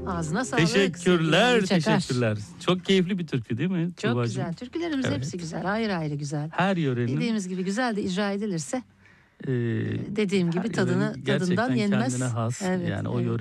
Ağzına sağlık. Teşekkürler, sevgili Çakar. teşekkürler. Çok keyifli bir türkü değil mi? Çok Tuğbacığım? güzel. Türkülerimiz Evet. hepsi güzel. Ayrı ayrı güzel. Her yörenin Dediğimiz gibi güzel de icra edilirse e, dediğim gibi her yörenin tadından gerçekten yenmez. kendine has. Evet, Yani o evet. yöre